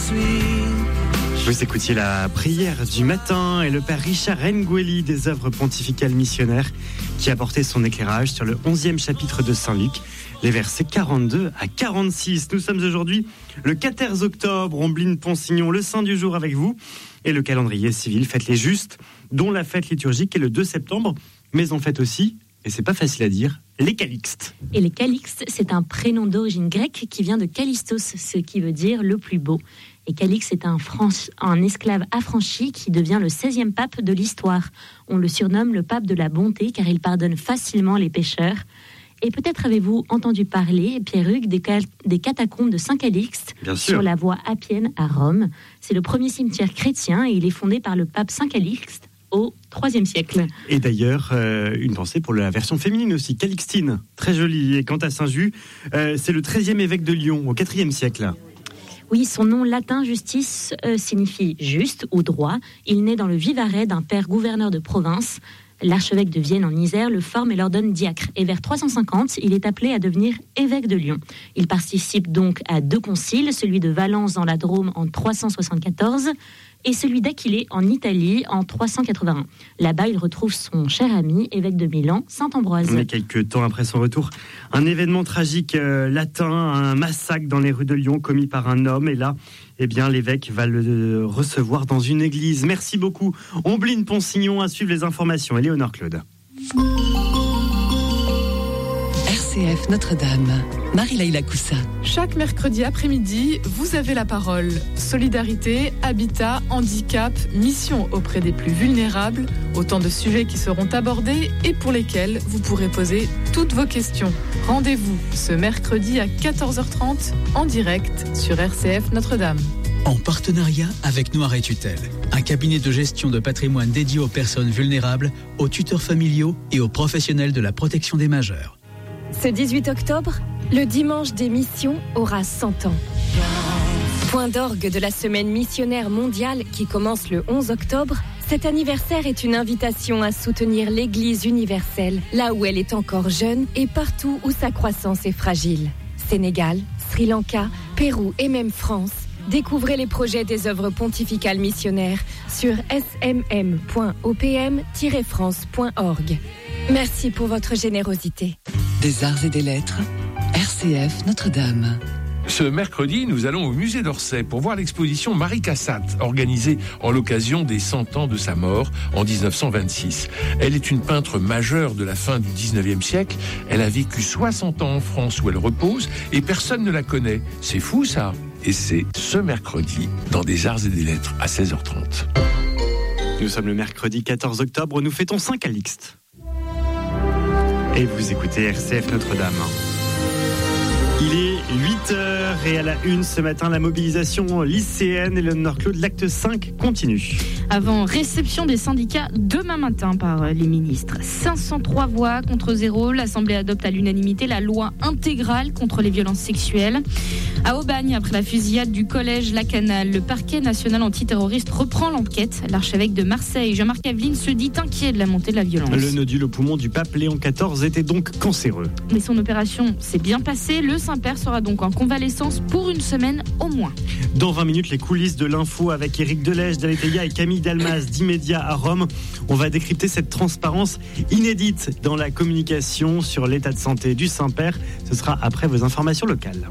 Vous écoutiez la prière du matin et le père Richard Ngueli des œuvres pontificales missionnaires qui a porté son éclairage sur le 11e chapitre de Saint-Luc, les versets 42 à 46. Nous sommes aujourd'hui le 14 octobre, Ombline Ponsignon, le saint du jour avec vous, et le calendrier civil fête les justes, dont la fête liturgique est le 2 septembre, mais on fête aussi, et c'est pas facile à dire, les Calixtes. Et les Calixtes, c'est un prénom d'origine grecque qui vient de Callistos, ce qui veut dire le plus beau. Et Calixte est un esclave affranchi qui devient le 16e pape de l'histoire. On le surnomme le pape de la bonté car il pardonne facilement les pécheurs. Et peut-être avez-vous entendu parler, Pierre-Hugues, des catacombes de Saint-Calixte sur la voie Appienne à Rome. C'est le premier cimetière chrétien et il est fondé par le pape Saint-Calixte au IIIe siècle. Et d'ailleurs, une pensée pour la version féminine aussi, Calixtine, très jolie. Et quant à Saint-Just, c'est le 13e évêque de Lyon au IVe siècle. Oui, son nom latin justice signifie juste ou droit. Il naît dans le Vivarais d'un père gouverneur de province. L'archevêque de Vienne en Isère le forme et l'ordonne diacre. Et vers 350, il est appelé à devenir évêque de Lyon. Il participe donc à 2 conciles, celui de Valence dans la Drôme en 374 et celui d'Aquilée en Italie en 381. Là-bas, il retrouve son cher ami, évêque de Milan, saint Ambroise. Mais quelques temps après son retour, un événement tragique latin, un massacre dans les rues de Lyon commis par un homme. Et là, eh bien, l'évêque va le recevoir dans une église. Merci beaucoup. Ombline Ponsignon, à suivre les informations. Éléonore Claude. RCF Notre-Dame, Marie-Laïla Coussa. Chaque mercredi après-midi, vous avez la parole. Solidarité, habitat, handicap, mission auprès des plus vulnérables, autant de sujets qui seront abordés et pour lesquels vous pourrez poser toutes vos questions. Rendez-vous ce mercredi à 14h30 en direct sur RCF Notre-Dame. En partenariat avec Noiret Tutelle, un cabinet de gestion de patrimoine dédié aux personnes vulnérables, aux tuteurs familiaux et aux professionnels de la protection des majeurs. Ce 18 octobre, le dimanche des missions aura 100 ans. Point d'orgue de la semaine missionnaire mondiale qui commence le 11 octobre, cet anniversaire est une invitation à soutenir l'Église universelle, là où elle est encore jeune et partout où sa croissance est fragile. Sénégal, Sri Lanka, Pérou et même France. Découvrez les projets des œuvres pontificales missionnaires sur smm.opm-france.org. Merci pour votre générosité. Des arts et des lettres, RCF Notre-Dame. Ce mercredi, nous allons au musée d'Orsay pour voir l'exposition Marie Cassatt, organisée en l'occasion des 100 ans de sa mort en 1926. Elle est une peintre majeure de la fin du 19e siècle. Elle a vécu 60 ans en France où elle repose et personne ne la connaît. C'est fou ça. Et c'est ce mercredi dans des arts et des lettres à 16h30. Nous sommes le mercredi 14 octobre, nous fêtons Saint Calixte. Et vous écoutez RCF Notre-Dame. Il est 8h et à la une ce matin, la mobilisation lycéenne et le Nord-Claude, l'acte 5 continue. Avant réception des syndicats demain matin par les ministres. 503 voix contre 0. L'Assemblée adopte à l'unanimité la loi intégrale contre les violences sexuelles. À Aubagne, après la fusillade du collège Lacanal, le parquet national antiterroriste reprend l'enquête. L'archevêque de Marseille, Jean-Marc Aveline, se dit inquiet de la montée de la violence. Le nodule au poumon du pape Léon XIV était donc cancéreux. Mais son opération s'est bien passée. Le Saint-Père sera donc en convalescence pour une semaine au moins. Dans 20 minutes, les coulisses de l'info avec Éric Delège, Daleteia et Camille Dalmas d'Immédiat à Rome. On va décrypter cette transparence inédite dans la communication sur l'état de santé du Saint-Père. Ce sera après vos informations locales.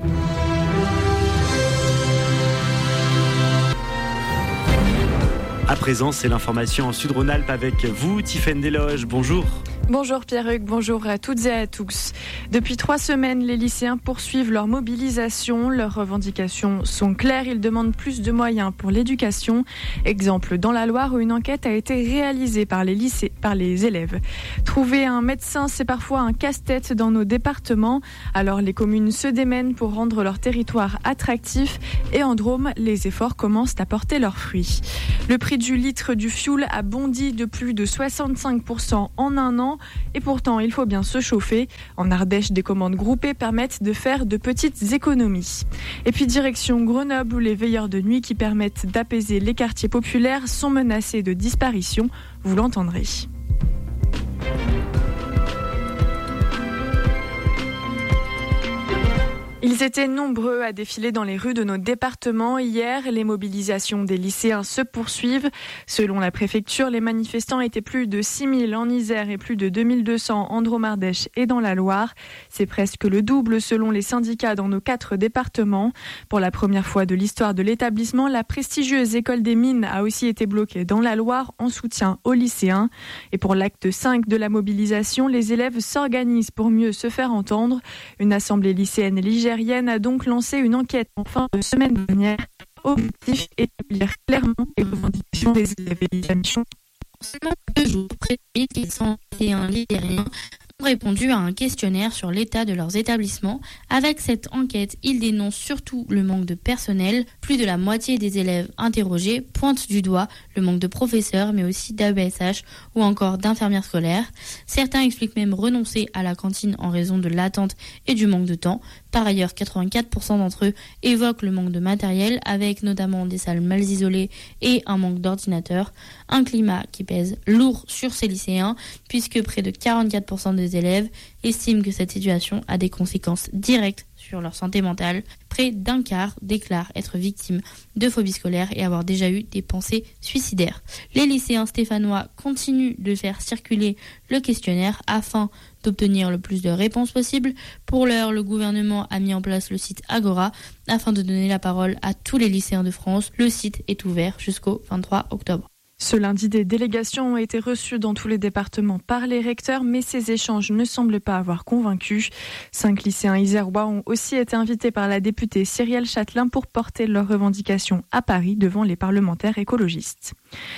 À présent, c'est l'information en Sud-Rhône-Alpes avec vous, Tiffaine Desloges. Bonjour. Bonjour Pierre-Hugues, bonjour à toutes et à tous. Depuis 3 semaines, les lycéens poursuivent leur mobilisation. Leurs revendications sont claires, ils demandent plus de moyens pour l'éducation. Exemple, dans la Loire où une enquête a été réalisée par les élèves. Trouver un médecin, c'est parfois un casse-tête dans nos départements. Alors les communes se démènent pour rendre leur territoire attractif et en Drôme, les efforts commencent à porter leurs fruits. Le prix du litre du fioul a bondi de plus de 65% en un an. Et pourtant, il faut bien se chauffer. En Ardèche, des commandes groupées permettent de faire de petites économies. Et puis direction Grenoble, où les veilleurs de nuit qui permettent d'apaiser les quartiers populaires sont menacés de disparition. Vous l'entendrez. Ils étaient nombreux à défiler dans les rues de nos départements. Hier, les mobilisations des lycéens se poursuivent. Selon la préfecture, les manifestants étaient plus de 6 000 en Isère et plus de 2 200 en Drôme-Ardèche et dans la Loire. C'est presque le double selon les syndicats dans nos 4 départements. Pour la première fois de l'histoire de l'établissement, la prestigieuse école des mines a aussi été bloquée dans la Loire en soutien aux lycéens. Et pour l'acte 5 de la mobilisation, les élèves s'organisent pour mieux se faire entendre. Une assemblée lycéenne ligérienne a donc lancé une enquête en fin de semaine dernière. Objectif établir clairement les revendications des élèves et des admissions. En seulement 2 jours, près de 1601 lycéens ont répondu à un questionnaire sur l'état de leurs établissements. Avec cette enquête, ils dénoncent surtout le manque de personnel. Plus de la moitié des élèves interrogés pointent du doigt le manque de professeurs, mais aussi d'AESH ou encore d'infirmières scolaires. Certains expliquent même renoncer à la cantine en raison de l'attente et du manque de temps. Par ailleurs, 84% d'entre eux évoquent le manque de matériel, avec notamment des salles mal isolées et un manque d'ordinateurs. Un climat qui pèse lourd sur ces lycéens, puisque près de 44% des élèves estiment que cette situation a des conséquences directes sur leur santé mentale. Près d'un quart déclarent être victimes de phobie scolaire et avoir déjà eu des pensées suicidaires. Les lycéens stéphanois continuent de faire circuler le questionnaire afin d'obtenir le plus de réponses possible. Pour l'heure, le gouvernement a mis en place le site Agora afin de donner la parole à tous les lycéens de France. Le site est ouvert jusqu'au 23 octobre. Ce lundi, des délégations ont été reçues dans tous les départements par les recteurs, mais ces échanges ne semblent pas avoir convaincu. 5 lycéens isérois ont aussi été invités par la députée Cyrielle Châtelain pour porter leurs revendications à Paris devant les parlementaires écologistes.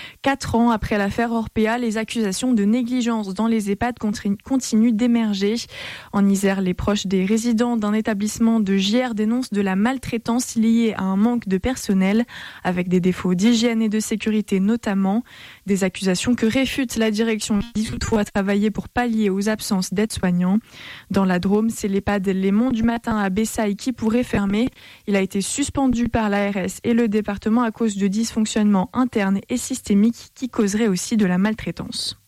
4 ans après l'affaire Orpea, les accusations de négligence dans les EHPAD continuent d'émerger. En Isère, les proches des résidents d'un établissement de JR dénoncent de la maltraitance liée à un manque de personnel, avec des défauts d'hygiène et de sécurité notamment. Des accusations que réfute la direction qui dit toutefois travailler pour pallier aux absences d'aides-soignants. Dans la Drôme, c'est l'EHPAD Les Monts du Matin à Bessailles qui pourrait fermer. Il a été suspendu par l'ARS et le département à cause de dysfonctionnements internes et systémiques qui causeraient aussi de la maltraitance.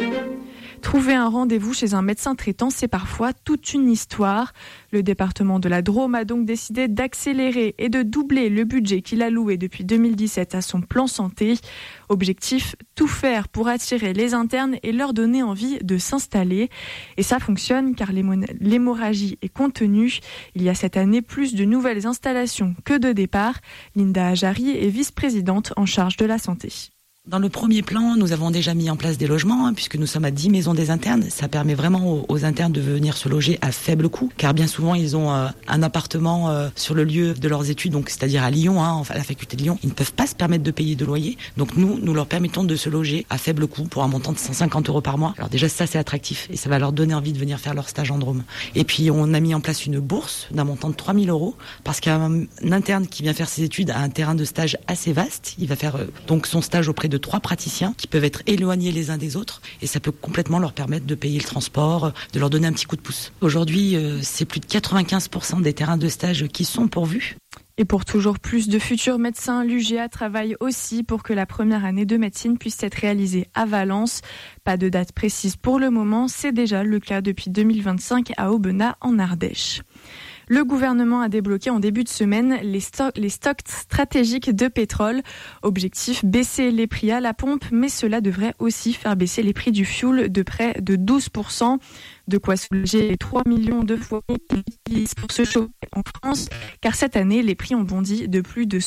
Trouver un rendez-vous chez un médecin traitant, c'est parfois toute une histoire. Le département de la Drôme a donc décidé d'accélérer et de doubler le budget qu'il a loué depuis 2017 à son plan santé. Objectif, tout faire pour attirer les internes et leur donner envie de s'installer. Et ça fonctionne car l'hémorragie est contenue. Il y a cette année plus de nouvelles installations que de départs. Linda Ajari est vice-présidente en charge de la santé. Dans le premier plan, nous avons déjà mis en place des logements, puisque nous sommes à 10 maisons des internes. Ça permet vraiment aux internes de venir se loger à faible coût, car bien souvent, ils ont un appartement sur le lieu de leurs études, donc c'est-à-dire à Lyon, à la faculté de Lyon. Ils ne peuvent pas se permettre de payer de loyer. Donc nous leur permettons de se loger à faible coût pour un montant de 150 € par mois. Alors déjà, ça, c'est attractif et ça va leur donner envie de venir faire leur stage en Drôme. Et puis, on a mis en place une bourse d'un montant de 3 000 €, parce qu'un interne qui vient faire ses études a un terrain de stage assez vaste. Il va faire donc son stage auprès de 3 praticiens qui peuvent être éloignés les uns des autres, et ça peut complètement leur permettre de payer le transport, de leur donner un petit coup de pouce. Aujourd'hui, c'est plus de 95% des terrains de stage qui sont pourvus. Et pour toujours plus de futurs médecins, l'UGA travaille aussi pour que la première année de médecine puisse être réalisée à Valence. Pas de date précise pour le moment, c'est déjà le cas depuis 2025 à Aubenas en Ardèche. Le gouvernement a débloqué en début de semaine les stocks stratégiques de pétrole. Objectif, baisser les prix à la pompe, mais cela devrait aussi faire baisser les prix du fioul de près de 12%. De quoi soulager les 3 millions de foyers qui l'utilisent pour se chauffer en France, car cette année, les prix ont bondi de plus de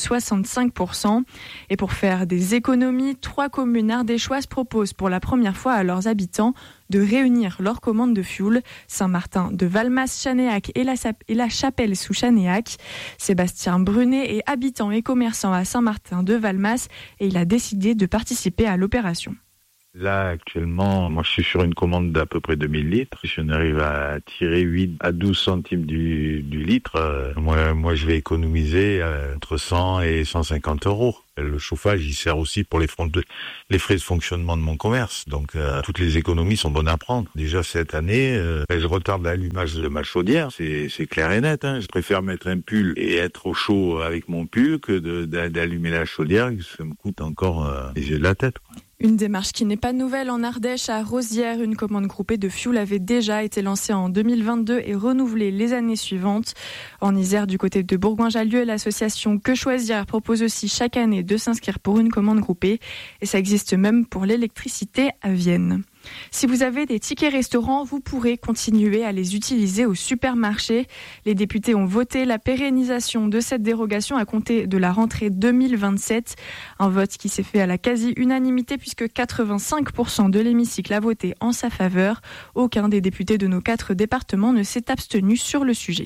65%. Et pour faire des économies, 3 communes ardéchoises proposent pour la première fois à leurs habitants de réunir leurs commandes de fioul. Saint-Martin de Valmas-Chanéac et la Chapelle sous Chanéac. Sébastien Brunet est habitant et commerçant à Saint-Martin de Valmas et il a décidé de participer à l'opération. Là, actuellement, moi je suis sur une commande d'à peu près 2000 litres. Si on arrive à tirer 8 à 12 centimes du litre, moi je vais économiser entre 100 et 150 €. Le chauffage, il sert aussi pour les frais de fonctionnement de mon commerce. Donc, toutes les économies sont bonnes à prendre. Déjà, cette année, je retarde l'allumage de ma chaudière. C'est clair et net. Je préfère mettre un pull et être au chaud avec mon pull que d'allumer la chaudière. Ça me coûte encore les yeux de la tête. Une démarche qui n'est pas nouvelle en Ardèche. À Rosières, une commande groupée de fioul avait déjà été lancée en 2022 et renouvelée les années suivantes. En Isère, du côté de Bourgoin-Jallieu, l'association Que Choisir propose aussi chaque année de s'inscrire pour une commande groupée. Et ça existe même pour l'électricité à Vienne. Si vous avez des tickets restaurants, vous pourrez continuer à les utiliser au supermarché. Les députés ont voté la pérennisation de cette dérogation à compter de la rentrée 2027. Un vote qui s'est fait à la quasi-unanimité puisque 85% de l'hémicycle a voté en sa faveur. Aucun des députés de nos 4 départements ne s'est abstenu sur le sujet.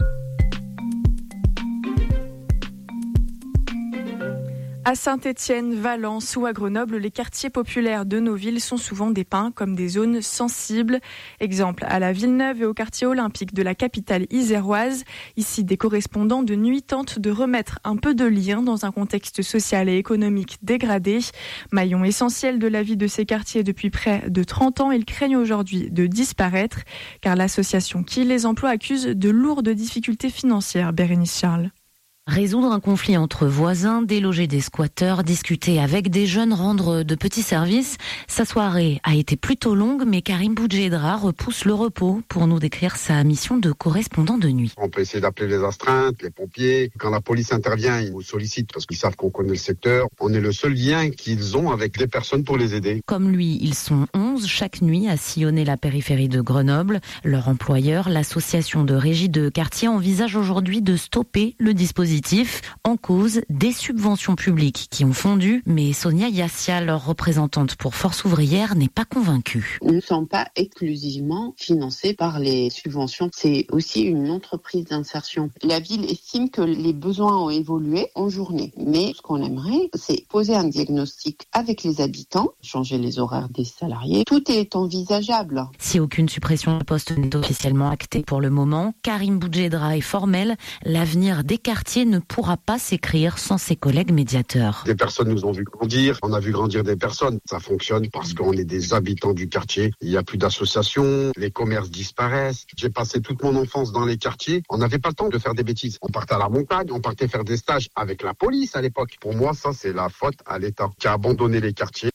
À Saint-Étienne, Valence ou à Grenoble, les quartiers populaires de nos villes sont souvent dépeints comme des zones sensibles. Exemple, à la Villeneuve et au quartier olympique de la capitale iséroise. Ici, des correspondants de nuit tentent de remettre un peu de lien dans un contexte social et économique dégradé. Maillon essentiel de la vie de ces quartiers depuis près de 30 ans, ils craignent aujourd'hui de disparaître, car l'association qui les emploie accuse de lourdes difficultés financières. Bérénice Charles. Résoudre un conflit entre voisins, déloger des squatteurs, discuter avec des jeunes, rendre de petits services. Sa soirée a été plutôt longue, mais Karim Boudjedra repousse le repos pour nous décrire sa mission de correspondant de nuit. On peut essayer d'appeler les astreintes, les pompiers. Quand la police intervient, ils nous sollicitent parce qu'ils savent qu'on connaît le secteur. On est le seul lien qu'ils ont avec les personnes pour les aider. Comme lui, ils sont 11 chaque nuit à sillonner la périphérie de Grenoble. Leur employeur, l'association de régie de quartier, envisage aujourd'hui de stopper le dispositif. En cause, des subventions publiques qui ont fondu, mais Sonia Yassia, leur représentante pour Force Ouvrière, n'est pas convaincue. Nous ne sommes pas exclusivement financés par les subventions. C'est aussi une entreprise d'insertion. La ville estime que les besoins ont évolué en journée. Mais ce qu'on aimerait, c'est poser un diagnostic avec les habitants, changer les horaires des salariés. Tout est envisageable. Si aucune suppression de poste n'est officiellement actée pour le moment, Karim Boudjedra est formel. L'avenir des quartiers ne pourra pas s'écrire sans ses collègues médiateurs. Des personnes nous ont vu grandir, on a vu grandir des personnes. Ça fonctionne parce qu'on est des habitants du quartier. Il n'y a plus d'associations, les commerces disparaissent. J'ai passé toute mon enfance dans les quartiers. On n'avait pas le temps de faire des bêtises. On partait à la montagne, on partait faire des stages avec la police à l'époque. Pour moi, ça, c'est la faute à l'État qui a abandonné les quartiers.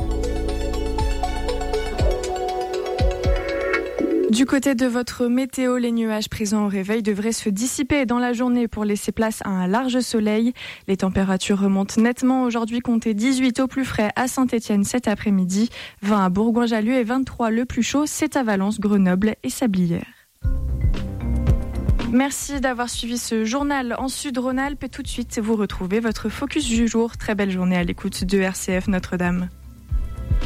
Du côté de votre météo, les nuages présents au réveil devraient se dissiper dans la journée pour laisser place à un large soleil. Les températures remontent nettement aujourd'hui, comptez 18 au plus frais à Saint-Étienne cet après-midi, 20 à Bourgoin-Jallieu et 23 le plus chaud, c'est à Valence, Grenoble et Sablières. Merci d'avoir suivi ce journal en Sud-Rhône-Alpes et tout de suite vous retrouvez votre focus du jour. Très belle journée à l'écoute de RCF Notre-Dame.